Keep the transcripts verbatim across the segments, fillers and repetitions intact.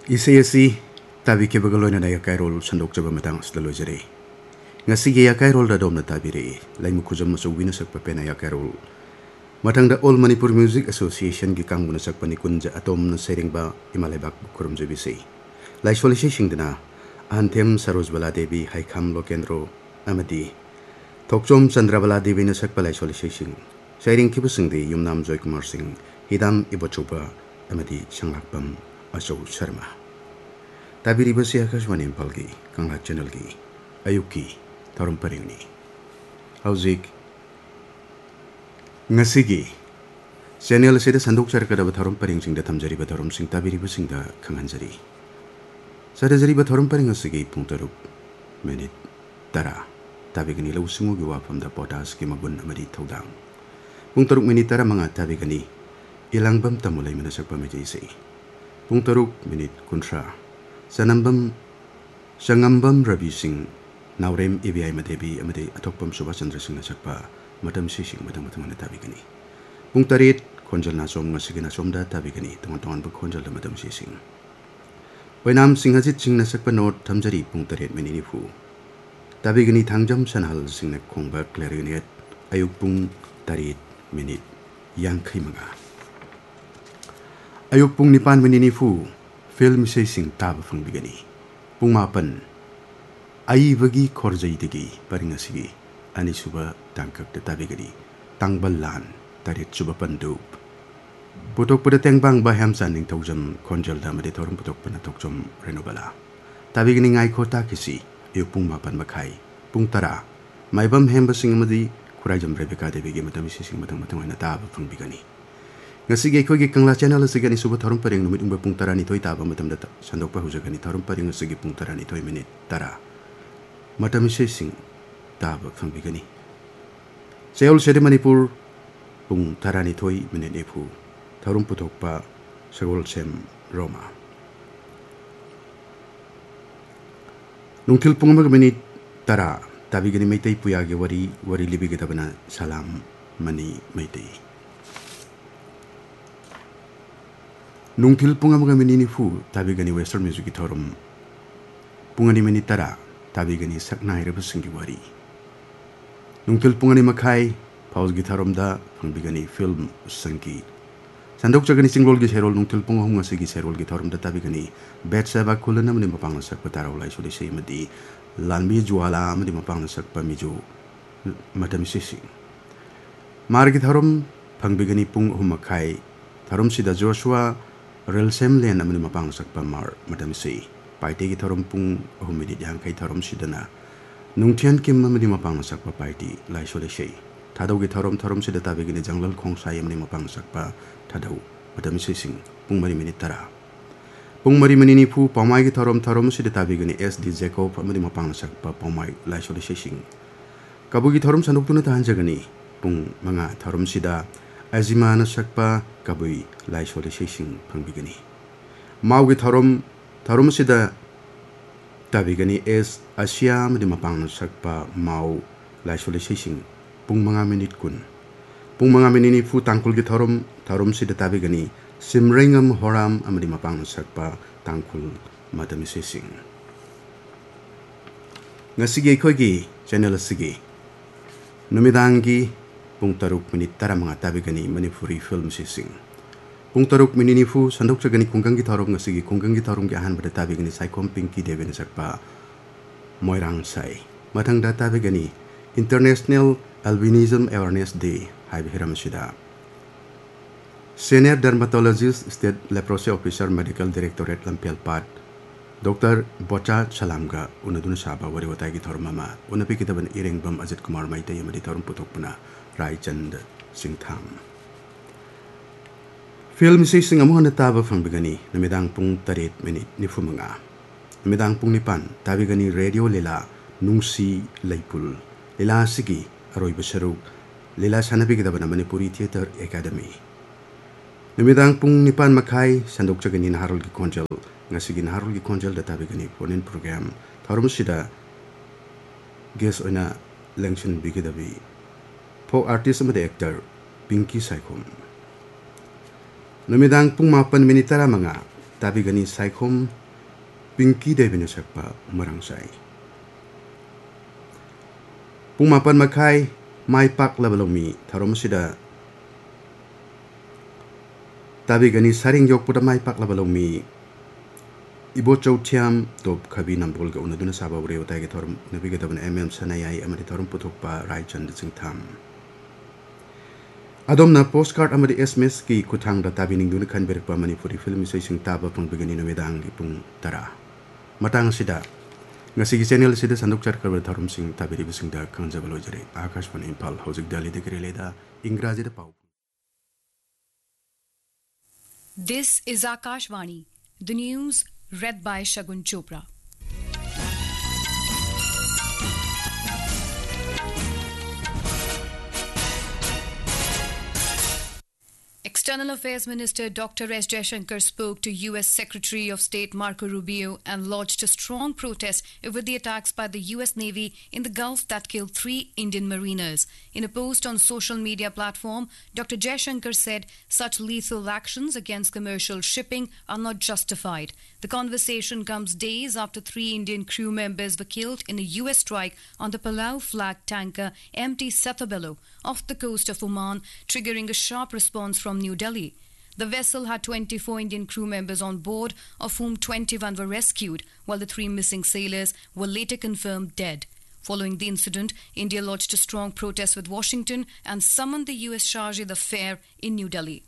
Isay asi tabi ke bagaloy na yakay rol sandok jaba matang asla lojere. Nga sige yakay rol da dom na tabi re. Lai mukujam masuk winasak papena yakay rol. Matang da All Manipur Music Association gi kang munasak panikunja atom na sering ba imalebak kurum jabi say. Lai solisi sing dina antem Saroj Bala Devi Haikam Lokendro amadi Tokjom Chandra Bala Devi nasak palai solisi sing. Sairing kibusing di Yumnam Joy Kumar Singh Hidam Ibochuba amadi Sanglakpam Ashok Sharma. Tabiri basi Akashwani Impalgi, Kanglak Channel gi, Ayuki, Tarum Paringni. Hauzik Ngasigi Channel Seda Sanduk Sarkada Batarum Paring Sing the Tamjari Batarum Sing Tabiri Basing the Kanganjari. Sadajari Batarum Paring Asigi Puntaruk Minute Tara Tabigani Lausungu from the Potas Kimagun Amadi Todang. Puntaruk Minute Tara Manga Tabigani Ilangbam Tamulay Minasak Pamajisi. Puntaruk Minute Kuntra Sanambam Sangambam Rabi Singh Naurem Ibi Madebi Amade Atopam Subhasandra Singh Sakpa Madam Sishing Madam Matamana Tabigani. Pungtarit Konjal Nasom Masigina Somda Tabigani Tamanton Bukonjal Madam Sishing. Wenam Singhazit Singh Nasakpa Note Tamjari Pungtarit Meninifu Tabigani Tangjam Sanhal Singh Kongba Clarinet Ayupung Tarit Minute Yang Kimanga Ayupung Nipan Meninifu Film Sing Tab from Bigani. Pumapan Ai Vagi Korjai Digi, Paringasigi, Anisuba Tankak the Tabigani, Tangbalan, Tarit Subapandu. Putok Puda Tangbang Baham Sanding Tojam, Konjal Damaditorum Putok Panatokjum Renobala. Tabigani Aiko Takisi, Yupung Mapan Makai, Pungtara, Maibam Hembasing Madi, Kurajam Rebecca de Bigi Matamisi Matamatana Tab from Bigani. Ngasige ko gi Kanglak Channel sigani suba tharum paring numit umba pungtara ni toy taba matam data sandok pa hujagani tharum paring sigi pungtara ni toy minute tara matam sing taba fangbigani Seoul Sede Manipur pungtara ni toy minute epu tharum putok pa Seoul Sem Roma nungtil pungma minute tara tabigani maitai puyagi wari wari libi kitabana salam mani maitai Nungtil Pungamaga Menini Fu, Tabigani Western Music Torum Pungani Menitara, Tabigani Saknai Rebusingiwari. Nungtil Pungani Makai, Paus Gitarum da, Pangbigani Film Sanki. Sandok Jagani Single Giserol Nungtil Pungahunga Sigi Serol Gitarum da Tabigani, Bet Saba Kulanam de Mapanga Sakpatara Lai Soli Madi, Lanbi Juala Madi Mapanga Sakpa Mijo, Madam Sisi. Margitarum, Pangbigani Pung Humakai, Tarum Sida Joshua, Real Sem Len amani mapang sakpa mar madam sei paite gi thorum pung ahumidi jang kai thorum sidana nungtian kim amani mapang sakpa paiti lai sole sei thadau gi thorum thorum sida tabe gi janglal khong sai amani mapang sakpa thadau madam sei sing pung mari minit tara pung mari minini pu pamai gi thorum thorum sida tabe gi S D Jacob amani mapang sakpa pamai lai sole sei sing kabu gi thorum sanuk tuna tahan jagani pung manga thorum sida Azimana Sakpa Kabui Lai Sole Sing Pangbigani. Maugi Tarum Tarum Sida Tabigani es Asiam di Mapang Sakpa Mau Lai Sole Sing Pung Manga Minit Kun. Pung Manga Minini Fu Tangkul Gitarum Tarum Sida Tabigani Simringam Horam Amadi Mapang Sakpa Tangkul Madam Sing. Ngasigi Kogi Channel Sigi Numidangi Pungtaruk Minit Tara mga tabigani Manipuri Film Sising. Pungtaruk Mininifu Sandok Jagani Kunggang Gitarong Ngasigi Kunggang Gitarong Giahan pada tabigani Saikom Pinky Devin Sakpa Moirang Sai. Matang da tabigani International Albinism Awareness Day Hai Bihiram Sida. Senior Dermatologist State Leprosy Officer Medical Directorate Lampial Pat Doctor Bocha Salamga Unadun Saba Wari Watai Gitar Mama Unapi Kitaban Iring Bam Ajit Kumar Maita Yamadi Tarum Putok Puna Rai Chand Singh Tham. Film si Sing Amuhan Taba Fangbigani, Namidang Pung Tarit Minute Nifumanga. Namidang Pung Nipan, Tabigani Radio Lila, Nungsi Laipul, Lila Sigi, Aroy Basaruk, Lila Sanabigabana Manipuri Theatre Academy. Namidang Pung Nipan Makai, Sandok Jagani Harul Gikonjal, Nasigin Harul Gikonjal, the Tabigani Ponin program, Tarum Sida, Guess Ona Langshan Bigidabi. Po artist sama actor Pinky Saikom. Namidang pung mapan minitara mga tabigani saikhom Pinky Devine sakpa marangsai. Pumapan makai mai pak labalomi tharom sida tabigani saring yok puda mai pak labalomi ibo chowthiam top khabi nambol ga unaduna sababre utai ge thorum nabiga taban mm sanayai amadi thorum puthokpa raichand singtham Adomna postcard amadi sms ki kuthang da tabining duna khan berpa manipuri film isai sing taba pang begani no wedang gi pung tara matang sida ngasi gi channel sida sanduk char kar thorum sing tabiri bising da kanjabalo jare akashvani impal hojik dali de grele da ingraji da pau This is Akashvani, the news read by Shagun Chopra. External Affairs Minister Doctor S. Jaishankar spoke to U S Secretary of State Marco Rubio and lodged a strong protest over the attacks by the U S Navy in the Gulf that killed three Indian mariners. In a post on social media platform, Doctor Jaishankar said such lethal actions against commercial shipping are not justified. The conversation comes days after three Indian crew members were killed in a U S strike on the Palau flag tanker M T Setabelo off the coast of Oman, triggering a sharp response from New Delhi. The vessel had twenty-four Indian crew members on board, of whom twenty-one were rescued, while the three missing sailors were later confirmed dead. Following the incident, India lodged a strong protest with Washington and summoned the U S chargé d'affaires in New Delhi.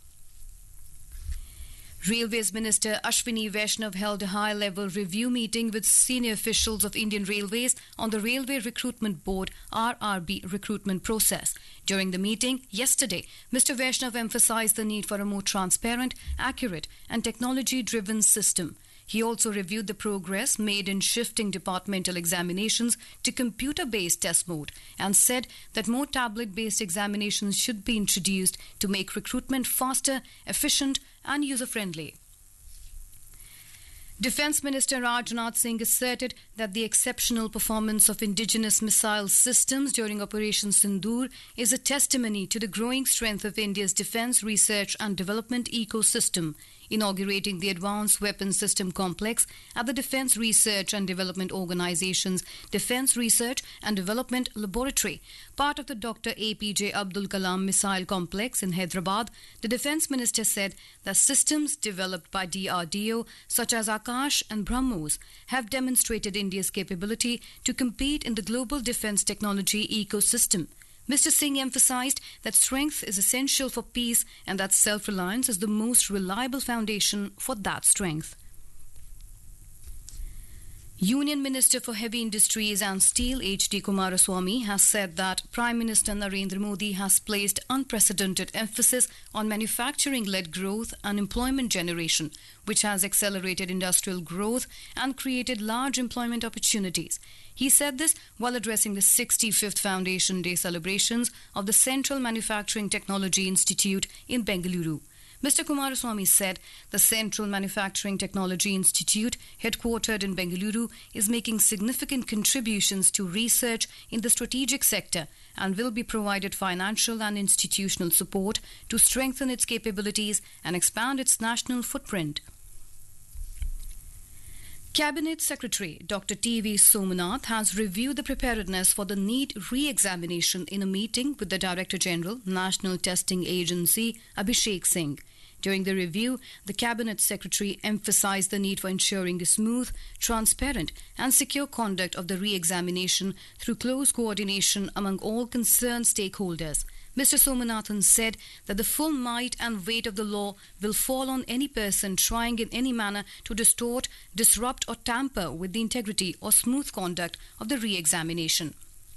Railways Minister Ashwini Vaishnav held a high-level review meeting with senior officials of Indian Railways on the Railway Recruitment Board R R B recruitment process. During the meeting yesterday, Mister Vaishnav emphasized the need for a more transparent, accurate and technology-driven system. He also reviewed the progress made in shifting departmental examinations to computer-based test mode and said that more tablet-based examinations should be introduced to make recruitment faster, efficient and user-friendly. Defence Minister Rajnath Singh asserted that the exceptional performance of indigenous missile systems during Operation Sindoor is a testimony to the growing strength of India's defence research and development ecosystem. Inaugurating the Advanced Weapons System Complex at the Defence Research and Development Organization's Defence Research and Development Laboratory, part of the Doctor A P J Abdul Kalam Missile Complex in Hyderabad, the Defence Minister said that systems developed by D R D O, such as Akash and BrahMos, have demonstrated India's capability to compete in the global defence technology ecosystem. Mister Singh emphasized that strength is essential for peace and that self-reliance is the most reliable foundation for that strength. Union Minister for Heavy Industries and Steel H D Kumaraswamy has said that Prime Minister Narendra Modi has placed unprecedented emphasis on manufacturing-led growth and employment generation, which has accelerated industrial growth and created large employment opportunities. He said this while addressing the sixty-fifth Foundation Day celebrations of the Central Manufacturing Technology Institute in Bengaluru. Mister Kumaraswamy said the Central Manufacturing Technology Institute, headquartered in Bengaluru, is making significant contributions to research in the strategic sector and will be provided financial and institutional support to strengthen its capabilities and expand its national footprint. Cabinet Secretary Doctor T V Somanath has reviewed the preparedness for the NEET re-examination in a meeting with the Director General, National Testing Agency, Abhishek Singh. During the review, the Cabinet Secretary emphasized the need for ensuring a smooth, transparent and secure conduct of the re-examination through close coordination among all concerned stakeholders. Mister Somanathan said that the full might and weight of the law will fall on any person trying in any manner to distort, disrupt or tamper with the integrity or smooth conduct of the re-examination.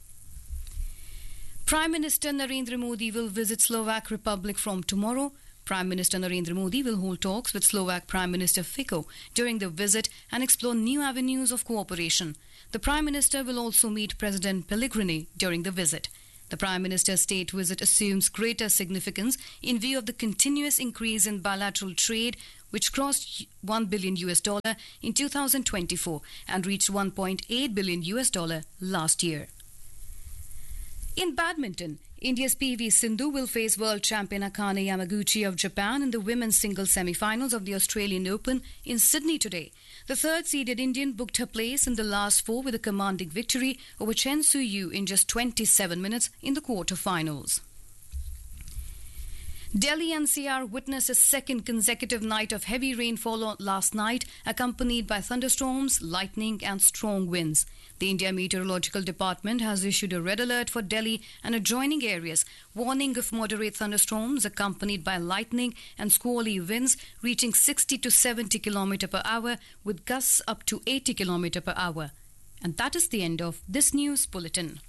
Prime Minister Narendra Modi will visit Slovak Republic from tomorrow. Prime Minister Narendra Modi will hold talks with Slovak Prime Minister Fico during the visit and explore new avenues of cooperation. The Prime Minister will also meet President Pellegrini during the visit. The Prime Minister's state visit assumes greater significance in view of the continuous increase in bilateral trade, which crossed one billion U S dollar in two thousand twenty-four and reached one point eight billion U S dollar last year. In badminton, India's P V Sindhu will face world champion Akane Yamaguchi of Japan in the women's singles semi-finals of the Australian Open in Sydney today. The third-seeded Indian booked her place in the last four with a commanding victory over Chen Su-yu in just twenty-seven minutes in the quarter-finals. Delhi N C R witnessed a second consecutive night of heavy rainfall last night, accompanied by thunderstorms, lightning and strong winds. The India Meteorological Department has issued a red alert for Delhi and adjoining areas, warning of moderate thunderstorms accompanied by lightning and squally winds reaching sixty to seventy kilometers per hour with gusts up to eighty kilometers per hour. And that is the end of this news bulletin.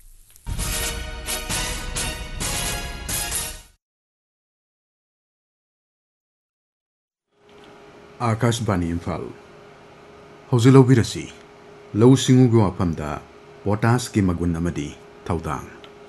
Akashbani Imphal Hozilo Birasi Low Singugu Apamda Potas Ki Magun Amadi Taudang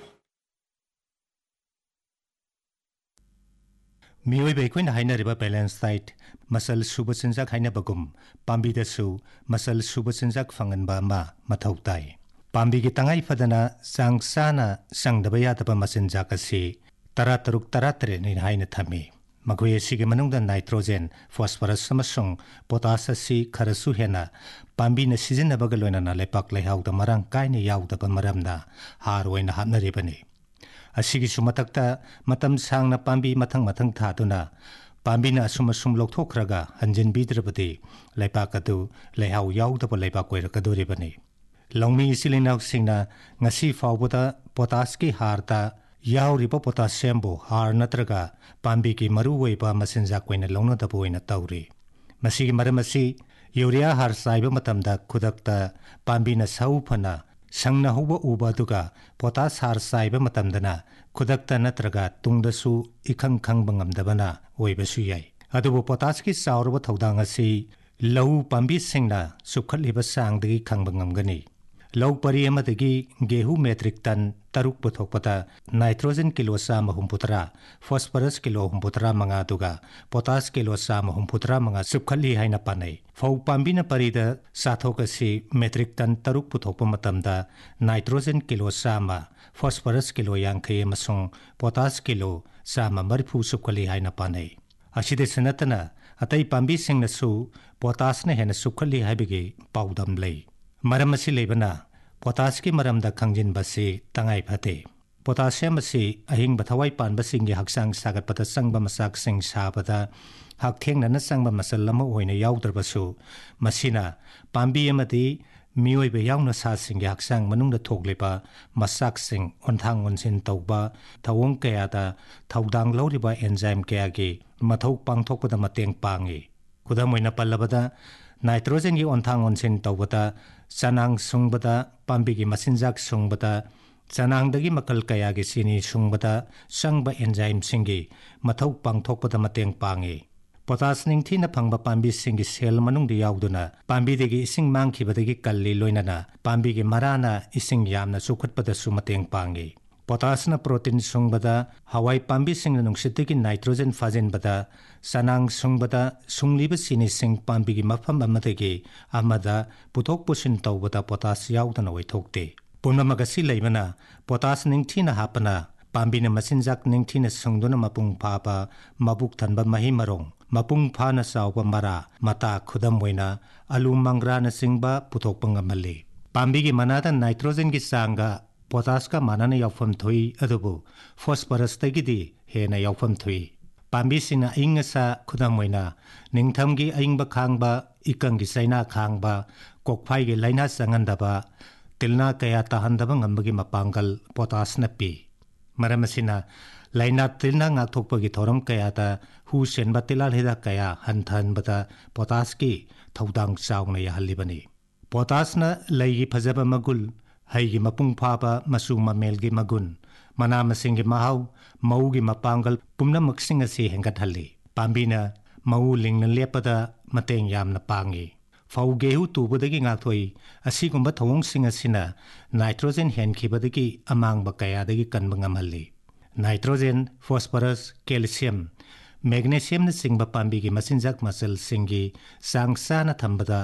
Mioi Bequin Haina River Balance Site Masal Subasinzak Haina Bagum Pambi the Su Masal Subasinzak Fangan Bama Matautai Pambi Gitangai Fadana Sang Sana Sang Dabayatapa Masinjakasi Tarataruk Taratare in Haina Tami Magwe sige manung da nitrogen, phosphorus samasung, potas si kharasu hena, pambi na season na bagaloina na lepak lehaw da marang kai ni yaw da pamaram na harway na hapna ribani. Asigi sumatakta matam sang na pambi matang matang thado na, pambi na sumasum lokthok raga hanjin bidrapati, lepak adu lehaw yaw da pa lepak kway rakado ribani. Longmi isilinaw sing na ngasi fawbuta potas ki harta Yao riba potassium bo har natraga pambi ki maru weba masinja koina longna da boina tauri masigi maramasi urea har saiba matamda khudakta pambi na sau phana sangna huba uba duga potas har saiba matamdana khudakta natraga tungda su ikhang khang bangam dabana oiba su yai adubo potas ki saurba thodang asi lau pambi singna sukhatliba sangdagi khang bangam gani Low Pariamatagi, Gehu metric ton, Taruk Puthokpata, nitrogen kilo sama humputra, phosphorus kilo humputra mga duga, potas kilo sama humputra mga subkhali haina panay. Fau pambina parida sathokasi metric ton Taruk Puthokpa matamda, nitrogen kilo sama, phosphorus kilo yankay masong, potas kilo sama maripu subkhali haina panay. Aside sanatana, atay pambi sing na su, potas na hena subkhali haibigi paudam lay. Maramasi lebana, potas ki maramda kangjin basi tangay phate. Potassium basi ahing bathaway pan basing gi haksang sagat pata sangba masak sing sabada hak theng na sang ba masal lama oina yaudar basu masina pambi amati mioi be yauna sa sing gi haksang manung da thoklepa masak sing onthang onsin tawba thawong kaya da thawdang loriba enzyme kaya gi mathau pangthok pada mateng pangi kudam oina pallabada nitrogen gi onthang onsin tawbata sanang sungbata pambi gi masinjak sungbata sanang dagi makal kaya gi sini sungbata sangba enzyme singi mathau pangthokpada mateng pangi potas ning thina phangba pambi singi cell manung di yauduna pambi degi ising mangkhibadagi kalli loinana pambi gi marana ising yamna sukhatpada sumateng pangi potas na protein sungbada hawai pambi singna nungsitigi nitrogen fajen bada sanang sungbada sungliba sini sing pambi gi mafam amadagi amada puthok pusin tawbada potas yaudana waithokte Puna magasi laimana potas ningthina hapana pambi na masinjak ningthina sungduna mapung papa mabuk thanba mahi marong mapung phana sawba mara mata khudam moina alu mangra na singba puthok pangamali pambi gi manada nitrogen gi sanga potas ka manana yawfam thui adubu phosphorus tagi di hena yawfam thui pambi sina ingasa khudam moina ningtham gi aingba khangba ikang gi saina khangba kokphai gi laina sangandaba tilna kaya tahandaba ngambagi mapangkal potas na pi. Maramasina, laina tilna ngakthokpagi thoram kaya ta hu senba tilal hida kaya hanthan bata potas ki thaudang saung na yahalibani. Potas na laigi phajaba magul, haigi mapung phaba masung mamelgi magun, manamasingi mahaw, maugi mapangkal pumna maksing asi hengat hali. Pambina, mau ling na lepada mateng yam na pangi. Fau gehu tubadagi ngakthoi asigumba thawong singa sina nitrogen henkibadagi amang bakaya dagi kanbangamali nitrogen phosphorus calcium magnesium na singba pambi gi masinjak muscle singi sangsa na thambada